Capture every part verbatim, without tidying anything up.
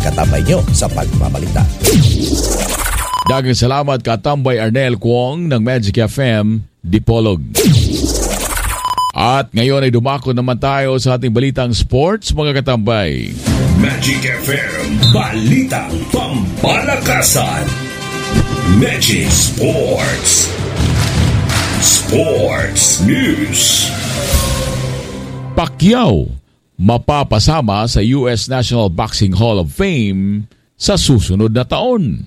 katambay nyo sa pagbabalita. Dagang salamat katambay Arnel Kwong ng Magic F M Dipolog. At ngayon ay dumako naman tayo sa ating balitang sports, mga katambay. Magic F M Balitang Pampalakasan. Magic Sports. Sports News. Pacquiao mapapasama sa U S National Boxing Hall of Fame sa susunod na taon.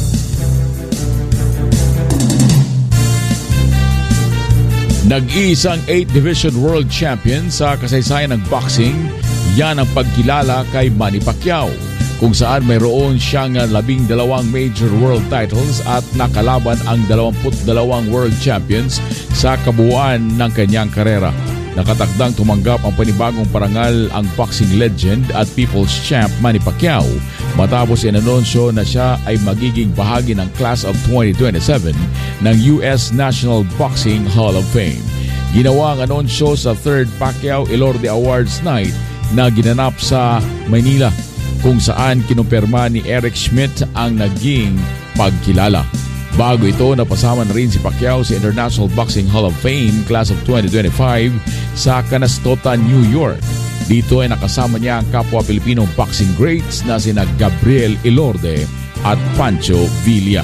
Nag-iisang eighth Division World Champion sa kasaysayan ng boxing, yan ang pagkilala kay Manny Pacquiao, kung saan mayroon siyang labing dalawang major world titles at nakalaban ang dalawampu't dalawang world champions sa kabuuan ng kanyang karera. Nakatakdang tumanggap ang panibagong parangal ang boxing legend at people's champ Manny Pacquiao matapos inanunsyo na siya ay magiging bahagi ng Class of twenty twenty-seven ng U S National Boxing Hall of Fame. Ginawa ang anunsyo sa third Pacquiao Elorde Awards Night na ginanap sa Manila, kung saan kinumpirma ni Eric Schmidt ang naging pagkilala. Bago ito, napasama na rin si Pacquiao sa International Boxing Hall of Fame Class of twenty twenty-five sa Canastota, New York. Dito ay nakasama niya ang kapwa Pilipinong boxing greats na sina Gabriel Elorde at Pancho Villa.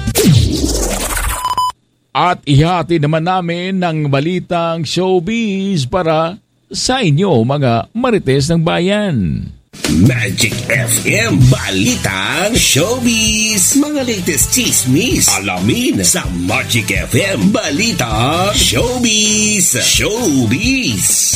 At ihati naman namin ng balitang showbiz para sa inyo, mga marites ng bayan. Magic F M Balitang Showbiz. Mga latest chismis, alamin sa Magic F M Balitang Showbiz. Showbiz.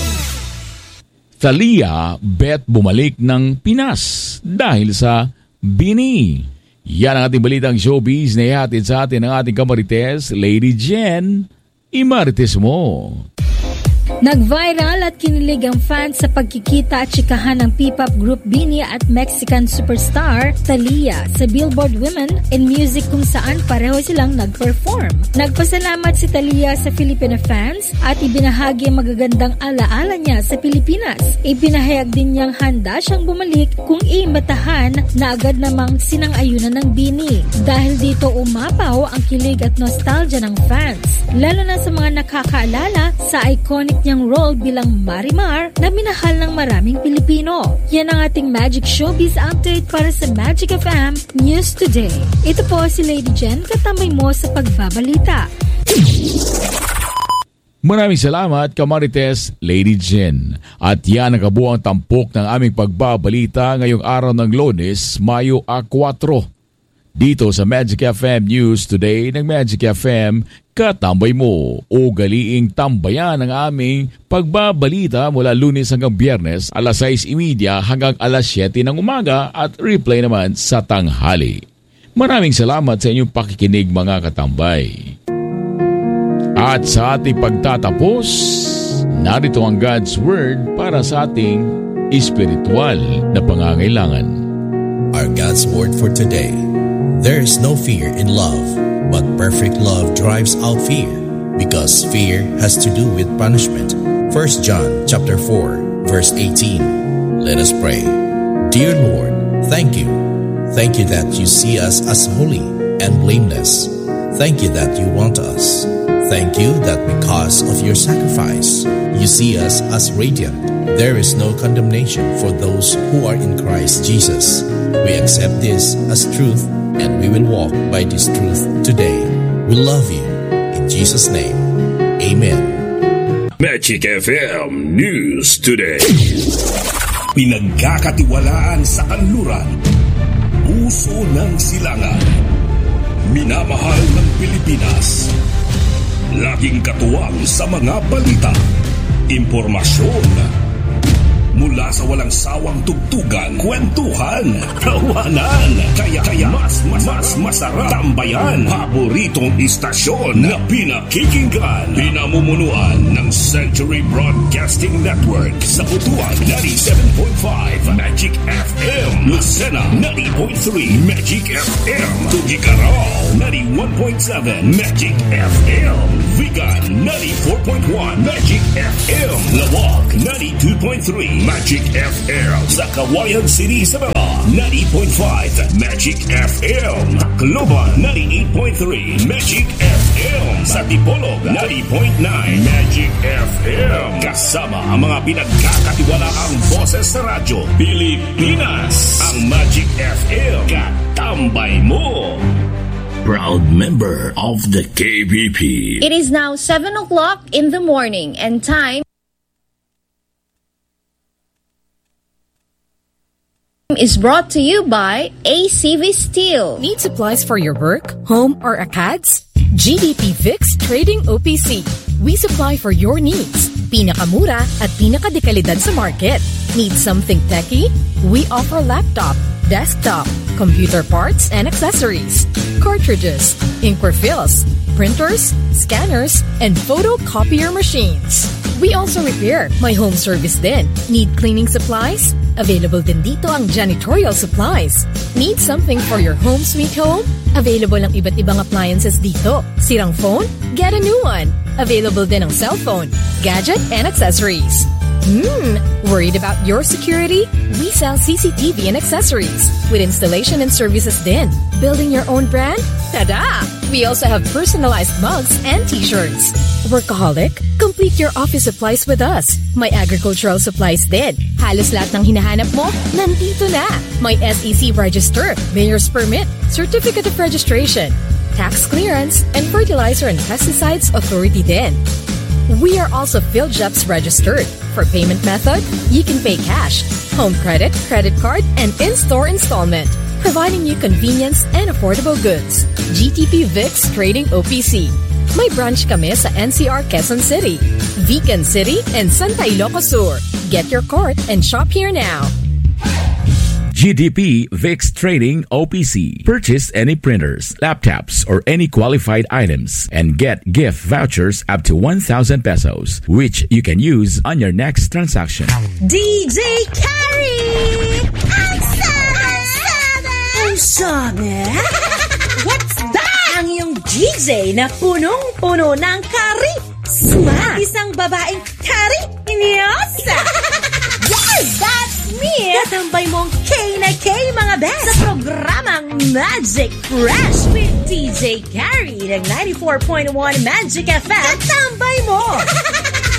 Thalia bet bumalik ng Pinas dahil sa Bini. Yan ang ating balitang showbiz na ihatid sa atin ng ating kamarites, Lady Jen. Imarites mo. Nag-viral at kinilig ang fans sa pagkikita at tsikahan ng P-pop group Bini at Mexican superstar Thalia sa Billboard Women in Music, kung saan pareho silang nag-perform. Nagpasalamat si Thalia sa Filipino fans at ibinahagi ang magagandang alaala niya sa Pilipinas. Ibinahayag din niyang handa siyang bumalik kung iimbatahan na agad namang sinang-ayunan ng Bini. Dahil dito umapaw ang kilig at nostalgia ng fans, lalo na sa mga nakakaalala sa iconic niyang role bilang Marimar na minahal ng maraming Pilipino. Yan ang ating Magic Showbiz update para sa Magic F M News Today. Ito po si Lady Jen, katambay mo sa pagbabalita. Maraming salamat, kamarites, Lady Jen. At yan ang kabuang tampok ng aming pagbabalita ngayong araw ng Lunes, Mayo four. Dito sa Magic F M News Today ng Magic F M, katambay mo o galiing tambayan ang aming pagbabalita mula Lunes hanggang Biyernes, alas sais trenta hanggang alas siyete ng umaga at replay naman sa tanghali. Maraming salamat sa inyong pakikinig, mga katambay. At sa ating pagtatapos, narito ang God's Word para sa ating espiritual na pangangailangan. Our God's Word for today. There is no fear in love, but perfect love drives out fear, because fear has to do with punishment. First John chapter four, verse eighteen. Let us pray. Dear Lord, thank you. Thank you that you see us as holy and blameless. Thank you that you want us. Thank you that because of your sacrifice, you see us as radiant. There is no condemnation for those who are in Christ Jesus. We accept this as truth, and we will walk by this truth today. We love you. In Jesus' name, Amen. Magic F M News Today. Pinagkakatiwalaan sa kanluran, puso ng silangan, minamahal ng Pilipinas, laging katuwang sa mga balita, impormasyon, mula sa walang sawang tugtugan, kwentuhan, tawanan, kaya kaya mas mas, mas masarap tambayan. Paboritong istasyon na pinakikinggan, pinamumunuan ng Century Broadcasting Network sa Butuan ninety-seven point five Magic F M, Lucena ninety point three Magic F M, Tugigarao ninety-one point seven Magic F M, Vigan ninety-four point one Magic F M, Lawag ninety-two point three Magic F M, sa Kawayan City, Isabela ninety point five Magic F M. Tacloban, ninety-eight point three Magic F M. Sa Dipolog, ninety point nine Magic F M. Kasama ang mga pinagkakatiwalaang boses sa radyo Pilipinas. Ang Magic F M, katambay mo. Proud member of the K B P. It is now seven o'clock in the morning and time is brought to you by A C V Steel. Need supplies for your work, home, or A C A Ds? G D P Vix Trading O P C. We supply for your needs. Pinakamura at pinakadekalidad sa market. Need something techy? We offer laptop, desktop, computer parts and accessories, cartridges, ink refills, printers, scanners, and photocopier machines. We also repair. May home service din. Need cleaning supplies? Available din dito ang janitorial supplies. Need something for your home sweet home? Available ang iba't ibang appliances dito. Sirang phone? Get a new one. Available din ang cellphone, gadget, and accessories. Hmm, worried about your security? We sell C C T V and accessories with installation and services din. Building your own brand? Tada! We also have personalized mugs and t-shirts. Workaholic? Complete your office supplies with us. May agricultural supplies din. Halos lahat ng hinahanap mo, nandito na. May S E C register, mayor's permit, certificate of registration, tax clearance, and fertilizer and pesticides authority din. We are also PhilJeps registered. For payment method, you can pay cash, home credit, credit card, and in-store installment, providing you convenience and affordable goods. G T P Vix Trading O P C. May branch kami sa N C R Quezon City, Vican City, and Santa Ilocos Sur. Get your cart and shop here now. G D P Vix Trading O P C. Purchase any printers, laptops, or any qualified items and get gift vouchers up to one thousand pesos, which you can use on your next transaction. D J Carrie! Ang sada! Ang sada! What's that? Ang iyong D J na punong-puno ng karisma. Isang babaeng karinyosa. Yes, that's me! Katambay mong K na K, mga best! Sa programang Magic Fresh with D J Carrie ng ninety-four point one Magic F M. Katambay mo!